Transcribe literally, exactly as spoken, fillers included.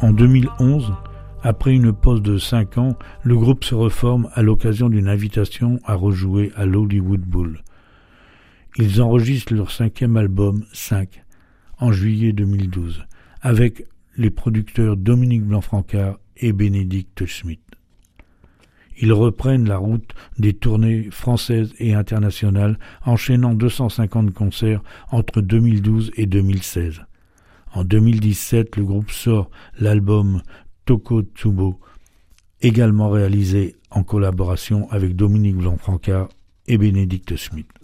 En deux mille onze, après une pause de cinq ans, le groupe se reforme à l'occasion d'une invitation à rejouer à l'Hollywood Bowl. Ils enregistrent leur cinquième album, cinq, en juillet deux mille douze, avec les producteurs Dominique Blanc-Francard et Bénédicte Schmidt. Ils reprennent la route des tournées françaises et internationales, enchaînant deux cent cinquante concerts entre deux mille douze et deux mille seize. En deux mille dix-sept, le groupe sort l'album Toko Tsubo, également réalisé en collaboration avec Dominique Blanc-Francard et Bénédicte Schmidt.